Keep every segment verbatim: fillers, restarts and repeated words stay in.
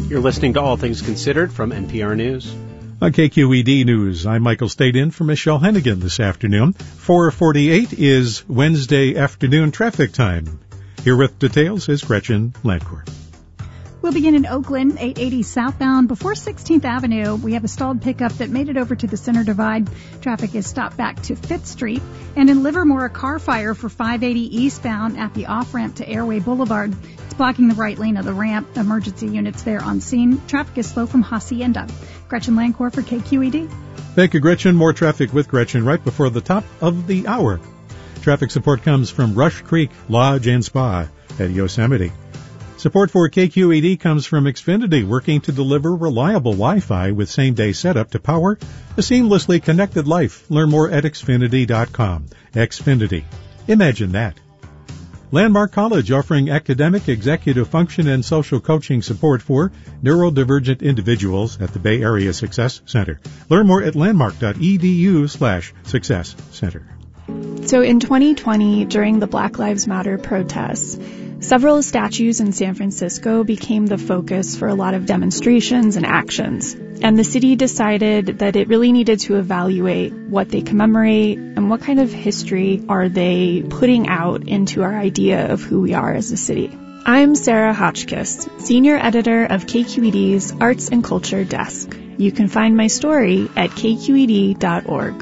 You're listening to All Things Considered from N P R News. On K Q E D News, I'm Michael Stayed in for Michelle Hennigan this afternoon. four forty-eight is Wednesday afternoon traffic time. Here with details is Gretchen Landcourt. We'll begin in Oakland, eight eighty southbound. Before sixteenth Avenue, we have a stalled pickup that made it over to the Center Divide. Traffic is stopped back to fifth Street. And in Livermore, a car fire for five eighty eastbound at the off-ramp to Airway Boulevard. It's blocking the right lane of the ramp. Emergency units there on scene. Traffic is slow from Hacienda. Gretchen Landcourt for K Q E D. Thank you, Gretchen. More traffic with Gretchen right before the top of the hour. Traffic support comes from Rush Creek Lodge and Spa at Yosemite. Support for K Q E D comes from Xfinity, working to deliver reliable Wi-Fi with same-day setup to power a seamlessly connected life. Learn more at Xfinity dot com. Xfinity. Imagine that. Landmark College offering academic, executive function, and social coaching support for neurodivergent individuals at the Bay Area Success Center. Learn more at landmark dot e d u slash success center. So in twenty twenty, during the Black Lives Matter protests, several statues in San Francisco became the focus for a lot of demonstrations and actions. And the city decided that it really needed to evaluate what they commemorate and what kind of history are they putting out into our idea of who we are as a city. I'm Sarah Hotchkiss, Senior Editor of K Q E D's Arts and Culture Desk. You can find my story at k q e d dot org.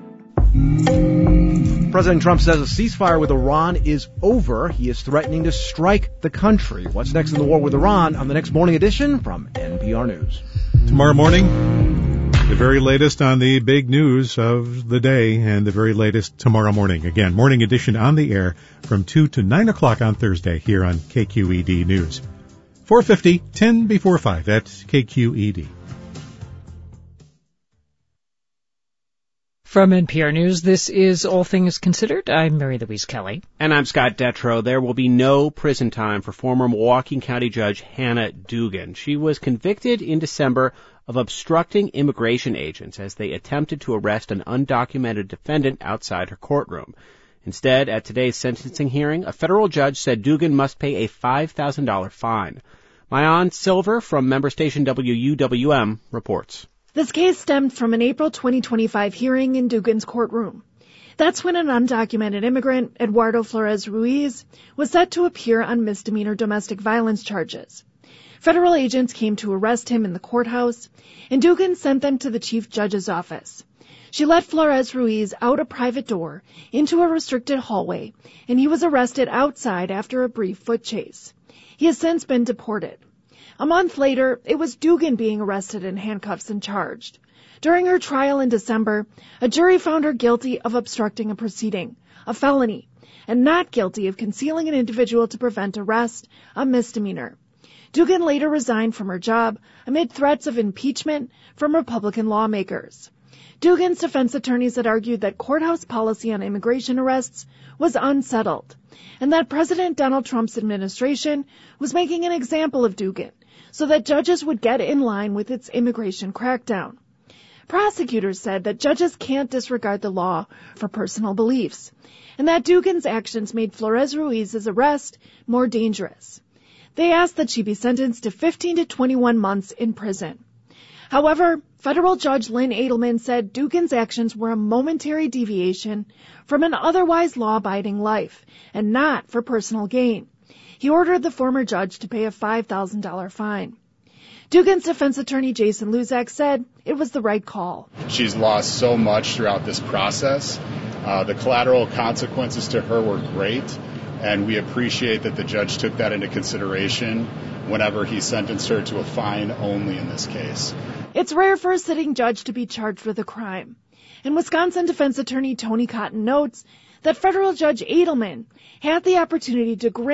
President Trump says a ceasefire with Iran is over. He is threatening to strike the country. What's next in the war with Iran on the next morning edition from N P R News. Tomorrow morning, the very latest on the big news of the day and the very latest tomorrow morning. Again, morning edition on the air from two to nine o'clock on Thursday here on K Q E D News. four fifty, ten before five at K Q E D. From N P R News, this is All Things Considered. I'm Mary Louise Kelly. And I'm Scott Detrow. There will be no prison time for former Milwaukee County Judge Hannah Dugan. She was convicted in December of obstructing immigration agents as they attempted to arrest an undocumented defendant outside her courtroom. Instead, at today's sentencing hearing, a federal judge said Dugan must pay a five thousand dollars fine. Maayan Silver from member station W U W M reports. This case stemmed from an April twenty twenty-five hearing in Dugan's courtroom. That's when an undocumented immigrant, Eduardo Flores Ruiz, was set to appear on misdemeanor domestic violence charges. Federal agents came to arrest him in the courthouse, and Dugan sent them to the chief judge's office. She let Flores Ruiz out a private door into a restricted hallway, and he was arrested outside after a brief foot chase. He has since been deported. A month later, it was Dugan being arrested in handcuffs and charged. During her trial in December, a jury found her guilty of obstructing a proceeding, a felony, and not guilty of concealing an individual to prevent arrest, a misdemeanor. Dugan later resigned from her job amid threats of impeachment from Republican lawmakers. Dugan's defense attorneys had argued that courthouse policy on immigration arrests was unsettled, and that President Donald Trump's administration was making an example of Dugan, so that judges would get in line with its immigration crackdown. Prosecutors said that judges can't disregard the law for personal beliefs, and that Dugan's actions made Flores Ruiz's arrest more dangerous. They asked that she be sentenced to fifteen to twenty-one months in prison. However, federal judge Lynn Adelman said Dugan's actions were a momentary deviation from an otherwise law-abiding life, and not for personal gain. He ordered the former judge to pay a five thousand dollars fine. Dugan's defense attorney Jason Luzak said it was the right call. She's lost so much throughout this process. Uh, the collateral consequences to her were great, and we appreciate that the judge took that into consideration whenever he sentenced her to a fine only in this case. It's rare for a sitting judge to be charged with a crime. And Wisconsin defense attorney Tony Cotton notes that federal judge Adelman had the opportunity to grant